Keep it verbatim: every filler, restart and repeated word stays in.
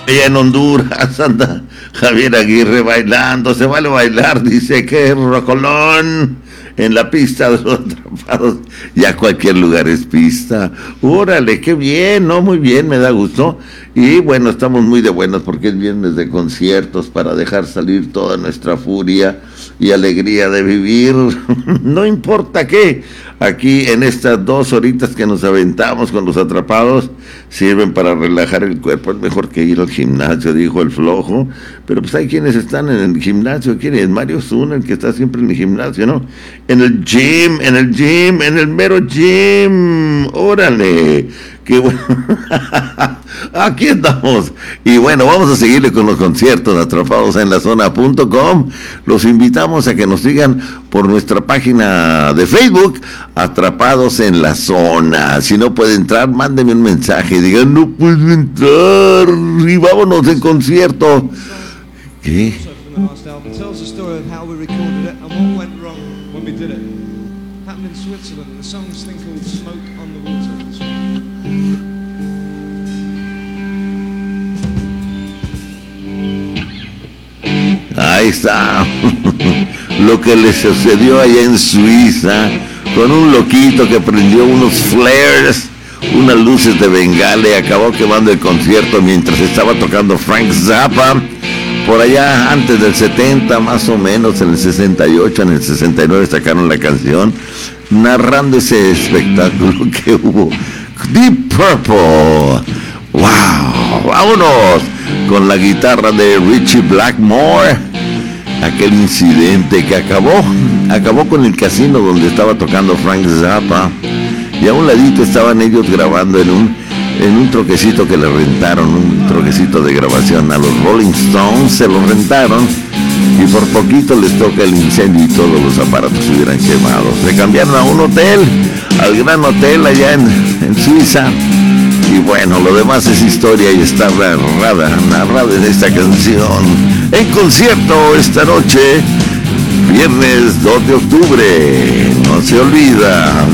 Allá en Honduras anda Javier Aguirre bailando, se vale bailar, dice que rocolón en la pista de los Atrapados. Ya cualquier lugar es pista. Órale, qué bien, ¿no? Muy bien, me da gusto. Y bueno, estamos muy de buenas porque es viernes de conciertos para dejar salir toda nuestra furia y alegría de vivir. No importa qué, aquí en estas dos horitas que nos aventamos con los Atrapados, sirven para relajar el cuerpo. Es mejor que ir al gimnasio, dijo el flojo. Pero pues hay quienes están en el gimnasio. ¿Quién es? Mario Zuna, el que está siempre en el gimnasio, ¿no? En el gym, en el gym, en el mero gym. Órale, qué bueno. Aquí estamos. Y bueno, vamos a seguirle con los conciertos atrapados en la zona punto com. Los invitamos a que nos sigan por nuestra página de Facebook, Atrapados en la Zona. Si no puede entrar, mándeme un mensaje, digan, no puedo entrar, y vámonos en concierto. ¿Qué? Ahí está lo que le sucedió allá en Suiza con un loquito que prendió unos flares, unas luces de bengala y acabó quemando el concierto mientras estaba tocando Frank Zappa. Por allá antes del setenta, más o menos, en el sesenta y ocho, en el sesenta y nueve sacaron la canción narrando ese espectáculo que hubo. Deep Purple. ¡Wow! ¡Vámonos! Con la guitarra de Richie Blackmore. Aquel incidente que acabó, acabó con el casino donde estaba tocando Frank Zappa. Y a un ladito estaban ellos grabando en un, en un troquecito que le rentaron, un troquecito de grabación a los Rolling Stones, se lo rentaron. Y por poquito les toca el incendio y todos los aparatos se hubieran quemado. Se cambiaron a un hotel, al Gran Hotel allá en, en Suiza. Y bueno, lo demás es historia y está narrada, narrada en esta canción. En concierto esta noche, viernes dos de octubre. No se olvida,